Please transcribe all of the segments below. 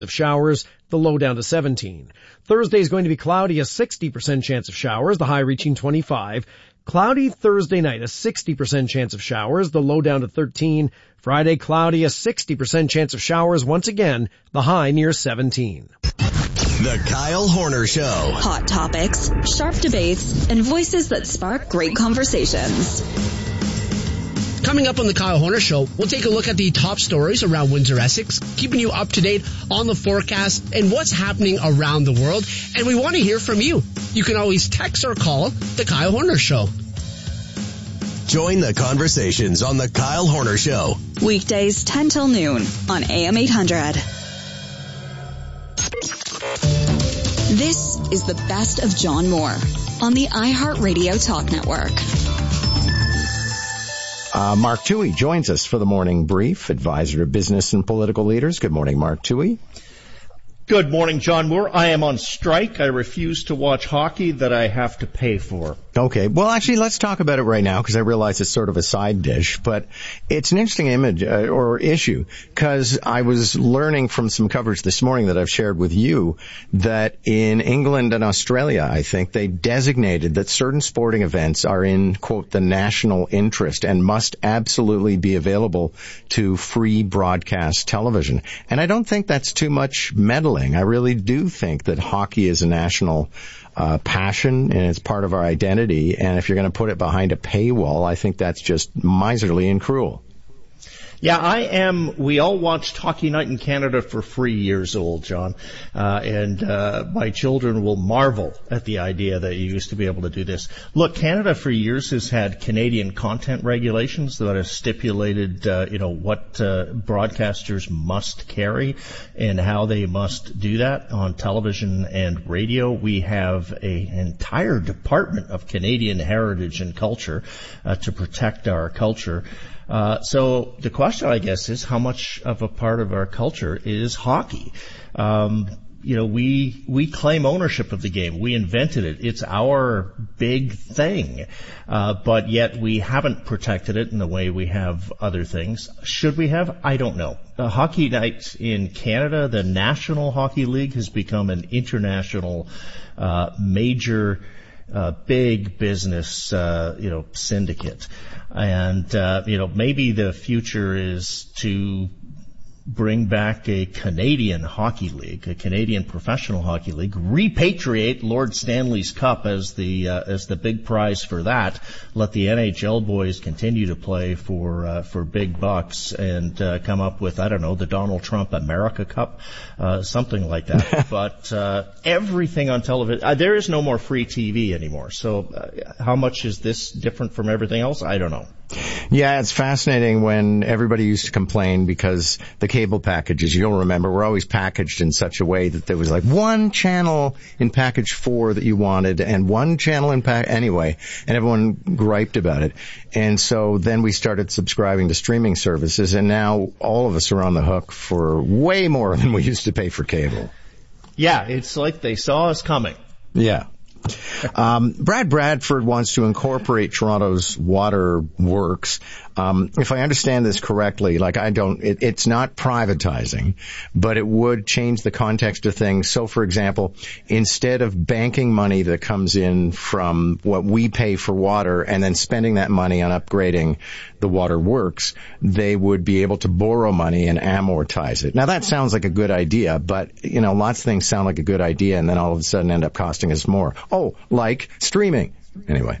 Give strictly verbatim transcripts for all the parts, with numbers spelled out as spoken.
of showers, the low down to seventeen. Thursday is going to be cloudy, a sixty percent chance of showers, the high reaching twenty-five. Cloudy Thursday night, a sixty percent chance of showers, the low down to thirteen. Friday, cloudy, a sixty percent chance of showers, once again, the high near seventeen. The Kyle Horner Show. Hot topics, sharp debates, and voices that spark great conversations. Coming up on the Kyle Horner Show, we'll take a look at the top stories around Windsor, Essex, keeping you up to date on the forecast and what's happening around the world. And we want to hear from you. You can always text or call the Kyle Horner Show. Join the conversations on the Kyle Horner Show. Weekdays ten till noon on A M eight hundred. This is the best of John Moore on the iHeartRadio Talk Network. Uh, Mark Toohey joins us for the morning brief, advisor to business and political leaders. Good morning, Mark Toohey. Good morning, John Moore. I am on strike. I refuse to watch hockey that I have to pay for. Okay. Well, actually, let's talk about it right now because I realize it's sort of a side dish, but it's an interesting image uh, or issue because I was learning from some coverage this morning that I've shared with you that in England and Australia, I think, they designated that certain sporting events are in, quote, the national interest and must absolutely be available to free broadcast television. And I don't think that's too much meddling. I really do think that hockey is a national uh, passion and it's part of our identity. And if you're going to put it behind a paywall, I think that's just miserly and cruel. Yeah, I am. We all watched Hockey Night in Canada for free years old, John. Uh, and, uh, my children will marvel at the idea that you used to be able to do this. Look, Canada for years has had Canadian content regulations that have stipulated, uh, you know, what, uh, broadcasters must carry and how they must do that on television and radio. We have a, an entire department of Canadian heritage and culture, uh, to protect our culture. Uh, so the question, I guess, is how much of a part of our culture is hockey? Um, you know, we, we claim ownership of the game. We invented it. It's our big thing. Uh, but yet we haven't protected it in the way we have other things. Should we have? I don't know. Uh, Hockey Night in Canada, the National Hockey League, has become an international, uh, major Uh, big business, uh, you know, syndicate. And, uh, you know, maybe the future is to bring back a Canadian hockey league, a Canadian professional hockey league, repatriate Lord Stanley's Cup as the, uh, as the big prize for that. Let the N H L boys continue to play for, uh, for big bucks and, uh, come up with, I don't know, the Donald Trump America Cup, uh, something like that. But, uh, everything on television, uh, there is no more free T V anymore. So, uh, how much is this different from everything else? I don't know. Yeah, it's fascinating when everybody used to complain because the cable packages, you'll remember, were always packaged in such a way that there was like one channel in package four that you wanted and one channel in pack anyway, and everyone griped about it. And so then we started subscribing to streaming services, and now all of us are on the hook for way more than we used to pay for cable. Yeah, it's like they saw us coming. Yeah. Um, Brad Bradford wants to incorporate Toronto's water works. Um, if I understand this correctly, like I don't, it, it's not privatizing, but it would change the context of things. So, for example, instead of banking money that comes in from what we pay for water and then spending that money on upgrading the water works, they would be able to borrow money and amortize it. Now, that sounds like a good idea, but, you know, lots of things sound like a good idea and then all of a sudden end up costing us more. Oh, like streaming. Anyway.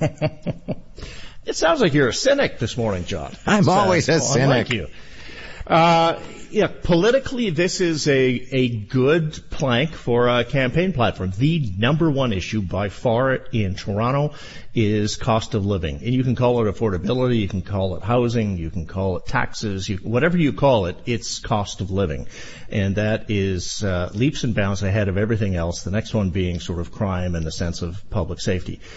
It sounds like you're a cynic this morning, John. I'm so, always a cynic. Unlike you. Uh, yeah, politically, this is a, a good plank for a campaign platform. The number one issue by far in Toronto is cost of living. And you can call it affordability, you can call it housing, you can call it taxes, you, whatever you call it, it's cost of living. And that is uh, leaps and bounds ahead of everything else, the next one being sort of crime and the sense of public safety.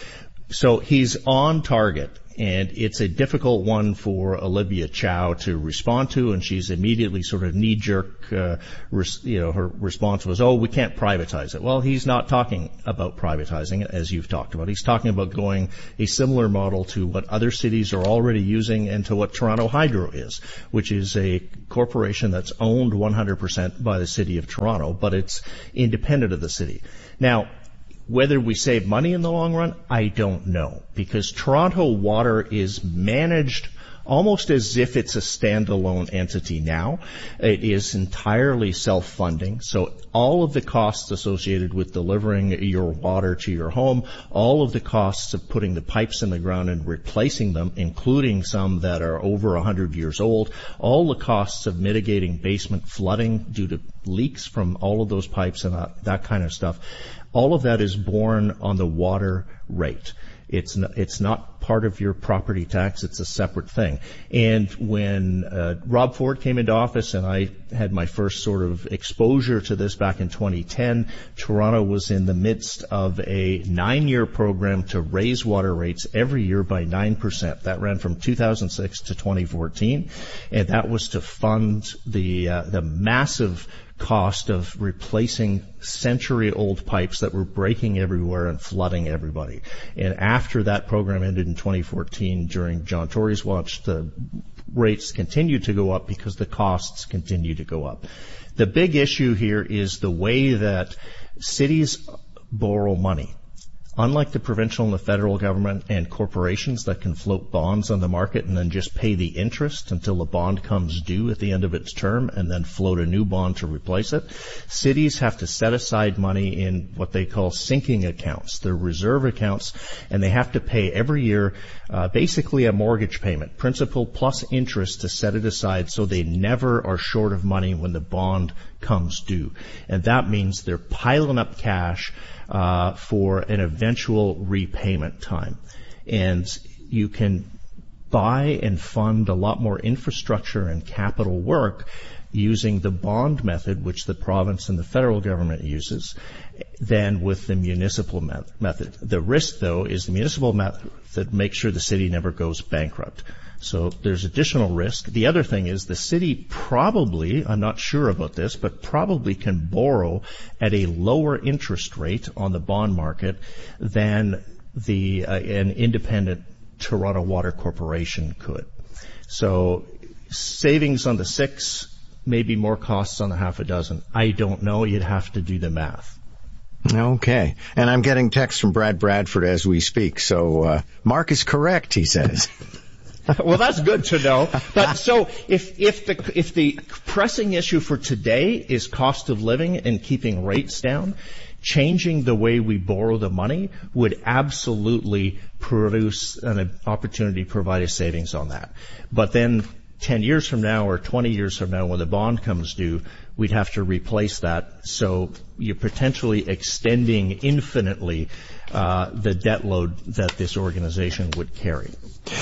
so he's on target. And it's a difficult one for Olivia Chow to respond to, and she's immediately sort of knee-jerk, uh, res- you know, her response was, oh, we can't privatize it. Well, he's not talking about privatizing it, as you've talked about. He's talking about going a similar model to what other cities are already using and to what Toronto Hydro is, which is a corporation that's owned one hundred percent by the City of Toronto, but it's independent of the city. Now, whether we save money in the long run, I don't know, because Toronto Water is managed almost as if it's a standalone entity now. It is entirely self-funding, so all of the costs associated with delivering your water to your home, all of the costs of putting the pipes in the ground and replacing them, including some that are over one hundred years old, all the costs of mitigating basement flooding due to leaks from all of those pipes and that, that kind of stuff, all of that is borne on the water rate. It's not, it's not part of your property tax. It's a separate thing. And when uh, Rob Ford came into office and I had my first sort of exposure to this back in twenty ten, Toronto was in the midst of a nine-year program to raise water rates every year by nine percent. That ran from two thousand six to twenty fourteen, and that was to fund the uh, the massive cost of replacing century-old pipes that were breaking everywhere and flooding everybody. And after that program ended in twenty fourteen, during John Tory's watch, the rates continued to go up because the costs continue to go up. The big issue here is the way that cities borrow money. Unlike the provincial and the federal government and corporations that can float bonds on the market and then just pay the interest until the bond comes due at the end of its term and then float a new bond to replace it, cities have to set aside money in what they call sinking accounts, their reserve accounts, and they have to pay every year uh, basically a mortgage payment, principal plus interest, to set it aside so they never are short of money when the bond comes due. And that means they're piling up cash Uh, for an eventual repayment time. And you can buy and fund a lot more infrastructure and capital work using the bond method, which the province and the federal government uses, than with the municipal method. The risk, though, is the municipal method makes sure the city never goes bankrupt. So there's additional risk. The other thing is the city probably, I'm not sure about this, but probably can borrow at a lower interest rate on the bond market than the uh, an independent Toronto Water Corporation could. So savings on the six, maybe more costs on the half a dozen. I don't know. You'd have to do the math. Okay. And I'm getting texts from Brad Bradford as we speak. So uh, Mark is correct, he says. Well, that's good to know. But so if if the if the pressing issue for today is cost of living and keeping rates down, changing the way we borrow the money would absolutely produce an opportunity to provide a savings on that. But then ten years from now or twenty years from now, when the bond comes due, we'd have to replace that. So you're potentially extending infinitely uh, the debt load that this organization would carry.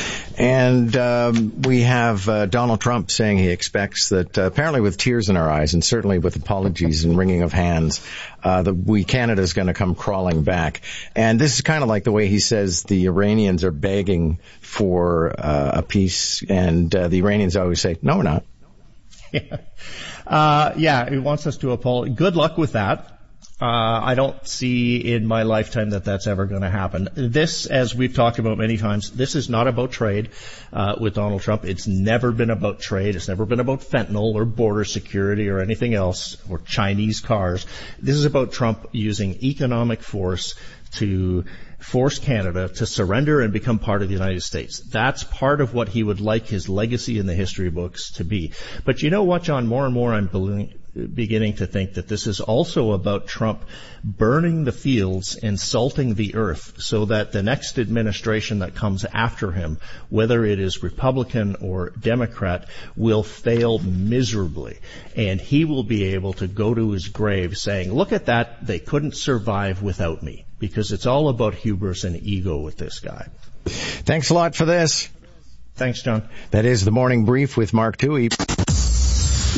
And um, we have uh, Donald Trump saying he expects that, uh, apparently with tears in our eyes and certainly with apologies and wringing of hands, uh, that we Canada is going to come crawling back. And this is kind of like the way he says the Iranians are begging for uh, a peace, and uh, the Iranians always say, no, we're not. Yeah, uh, yeah, he wants us to apologize. Good luck with that. Uh, I don't see in my lifetime that that's ever going to happen. This, as we've talked about many times, this is not about trade uh, with Donald Trump. It's never been about trade. It's never been about fentanyl or border security or anything else, or Chinese cars. This is about Trump using economic force to force Canada to surrender and become part of the United States. That's part of what he would like his legacy in the history books to be. But you know what, John? More and more I'm beginning to think that this is also about Trump burning the fields and salting the earth so that the next administration that comes after him, whether it is Republican or Democrat, will fail miserably. And he will be able to go to his grave saying, look at that, they couldn't survive without me. Because it's all about hubris and ego with this guy. Thanks a lot for this. Thanks, John. That is the Morning Brief with Mark Toohey.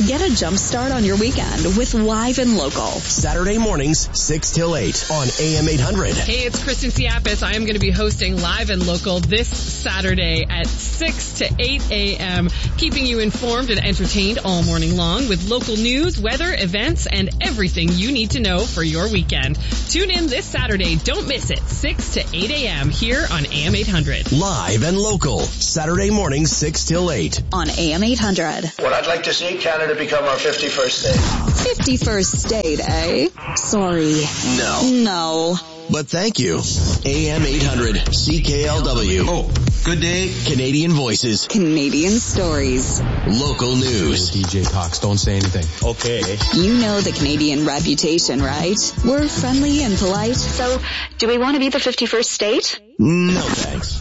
Get a jump start on your weekend with Live and Local. Saturday mornings, six till eight on A M eight hundred. Hey, it's Kristen Siapis. I am going to be hosting Live and Local this Saturday at six to eight a.m., keeping you informed and entertained all morning long with local news, weather, events, and everything you need to know for your weekend. Tune in this Saturday. Don't miss it. six to eight a.m. here on A M eight hundred. Live and Local, Saturday mornings, six till eight. On A M eight hundred. What I'd like to see, Canada become our fifty-first state. fifty-first state, eh? Sorry. No. No. But thank you. A M eight hundred, C K L W. Oh, good day. Canadian voices. Canadian stories. Local news. D J talks, don't say anything. Okay. You know the Canadian reputation, right? We're friendly and polite. So, do we want to be the fifty-first state? No thanks.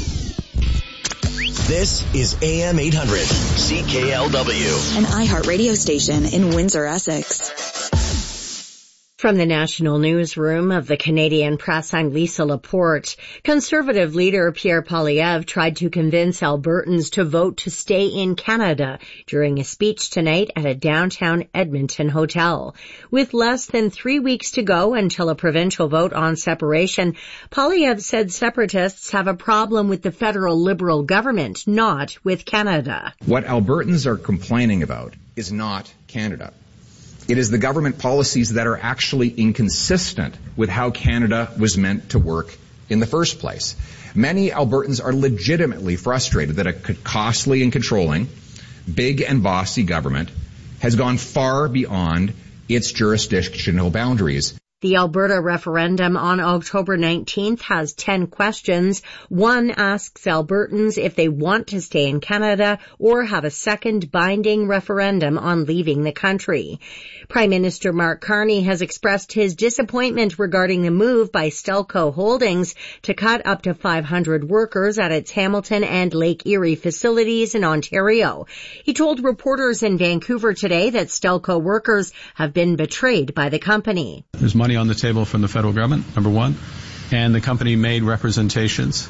This is A M eight hundred, C K L W. An iHeart radio station in Windsor, Essex. From the National Newsroom of the Canadian Press, I'm Lisa Laporte. Conservative leader Pierre Poilievre tried to convince Albertans to vote to stay in Canada during a speech tonight at a downtown Edmonton hotel. With less than three weeks to go until a provincial vote on separation, Poilievre said separatists have a problem with the federal Liberal government, not with Canada. What Albertans are complaining about is not Canada. It is the government policies that are actually inconsistent with how Canada was meant to work in the first place. Many Albertans are legitimately frustrated that a costly and controlling, big and bossy government has gone far beyond its jurisdictional boundaries. The Alberta referendum on October nineteenth has ten questions. One asks Albertans if they want to stay in Canada or have a second binding referendum on leaving the country. Prime Minister Mark Carney has expressed his disappointment regarding the move by Stelco Holdings to cut up to five hundred workers at its Hamilton and Lake Erie facilities in Ontario. He told reporters in Vancouver today that Stelco workers have been betrayed by the company. There's money on the table from the federal government, number one, and the company made representations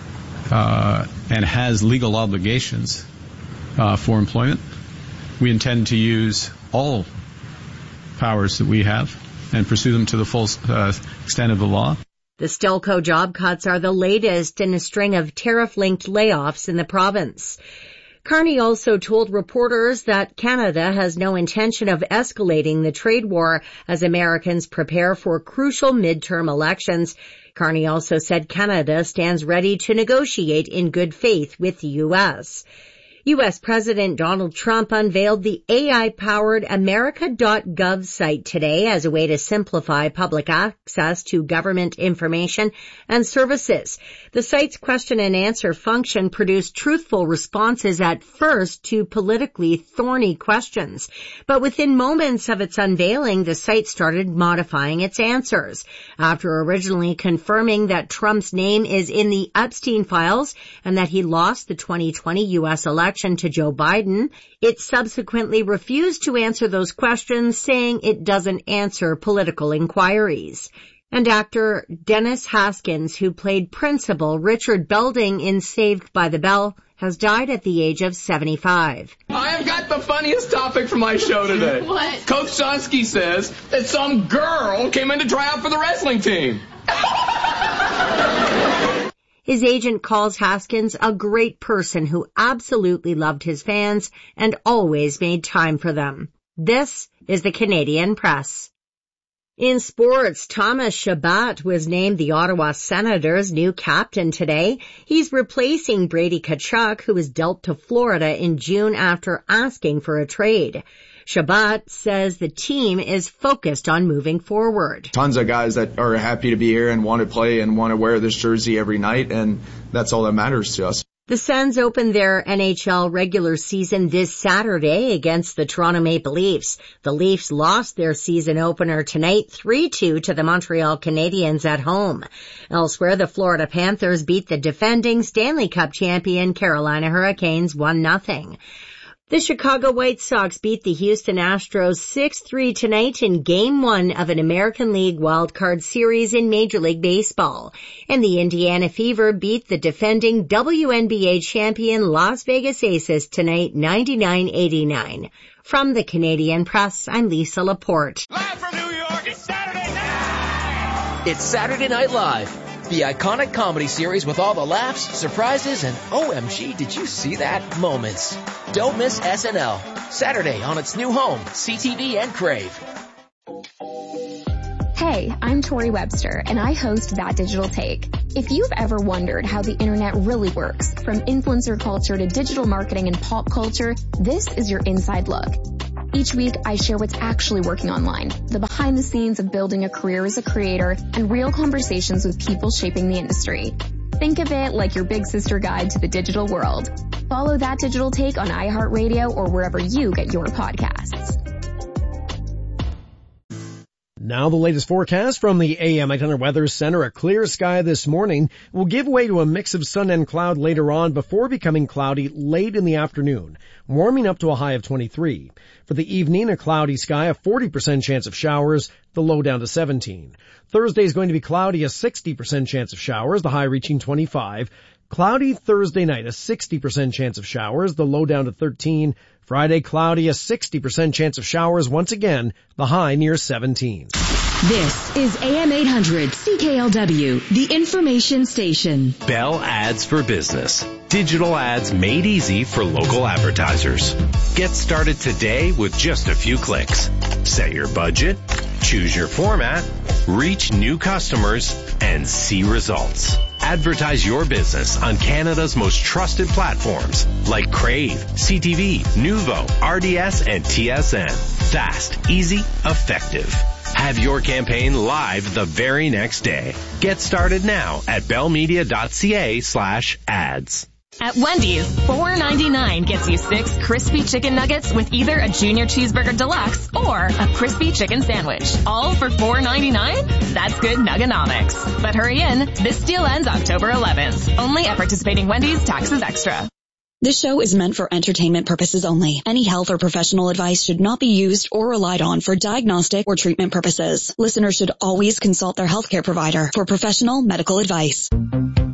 uh, and has legal obligations uh, for employment. We intend to use all powers that we have and pursue them to the full uh, extent of the law. The Stelco job cuts are the latest in a string of tariff-linked layoffs in the province. Carney also told reporters that Canada has no intention of escalating the trade war as Americans prepare for crucial midterm elections. Carney also said Canada stands ready to negotiate in good faith with the U S. U S President Donald Trump unveiled the A I-powered America dot gov site today as a way to simplify public access to government information and services. The site's question and answer function produced truthful responses at first to politically thorny questions. But within moments of its unveiling, the site started modifying its answers. After originally confirming that Trump's name is in the Epstein files and that he lost the twenty twenty U S election to Joe Biden, it subsequently refused to answer those questions, saying it doesn't answer political inquiries. And actor Dennis Haskins, who played Principal Richard Belding in Saved by the Bell, has died at the age of seventy-five. I have got the funniest topic for my show today. What? Coach Sonsky says that some girl came in to try out for the wrestling team. His agent calls Haskins a great person who absolutely loved his fans and always made time for them. This is the Canadian Press. In sports, Thomas Chabot was named the Ottawa Senators' new captain today. He's replacing Brady Tkachuk, who was dealt to Florida in June after asking for a trade. Chabot says the team is focused on moving forward. Tons of guys that are happy to be here and want to play and want to wear this jersey every night, and that's all that matters to us. The Sens opened their N H L regular season this Saturday against the Toronto Maple Leafs. The Leafs lost their season opener tonight three two to the Montreal Canadiens at home. Elsewhere, the Florida Panthers beat the defending Stanley Cup champion Carolina Hurricanes one nothing. The Chicago White Sox beat the Houston Astros six three tonight in Game one of an American League wildcard series in Major League Baseball. And the Indiana Fever beat the defending W N B A champion Las Vegas Aces tonight ninety-nine eighty-nine. From the Canadian Press, I'm Lisa Laporte. Live from New York, it's Saturday night! It's Saturday Night Live. The iconic comedy series with all the laughs, surprises, and O M G, did you see that moments. Don't miss S N L. Saturday on its new home, C T V and Crave. Hey, I'm Tori Webster, and I host That Digital Take. If you've ever wondered how the internet really works, from influencer culture to digital marketing and pop culture, this is your inside look. Each week, I share what's actually working online, the behind the scenes of building a career as a creator, and real conversations with people shaping the industry. Think of it like your big sister guide to the digital world. Follow That Digital Take on iHeartRadio or wherever you get your podcasts. Now the latest forecast from the A M eight hundred Weather Center. A clear sky this morning will give way to a mix of sun and cloud later on before becoming cloudy late in the afternoon, warming up to a high of twenty-three. For the evening, a cloudy sky, a forty percent chance of showers, the low down to seventeen. Thursday is going to be cloudy, a sixty percent chance of showers, the high reaching twenty-five. Cloudy Thursday night, a sixty percent chance of showers, the low down to thirteen. Friday, cloudy, a sixty percent chance of showers once again, the high near seventeen. This is A M eight hundred C K L W, the information station. Bell Ads for Business. Digital ads made easy for local advertisers. Get started today with just a few clicks. Set your budget, choose your format, reach new customers, and see results. Advertise your business on Canada's most trusted platforms like Crave, C T V, Nuvo, R D S, and T S N. Fast, easy, effective. Have your campaign live the very next day. Get started now at bellmedia.ca slash ads. At Wendy's, four ninety-nine gets you six crispy chicken nuggets with either a junior cheeseburger deluxe or a crispy chicken sandwich. All for four ninety-nine? That's good nuggonomics. But hurry in, this deal ends October eleventh. Only at participating Wendy's, taxes extra. This show is meant for entertainment purposes only. Any health or professional advice should not be used or relied on for diagnostic or treatment purposes. Listeners should always consult their healthcare provider for professional medical advice.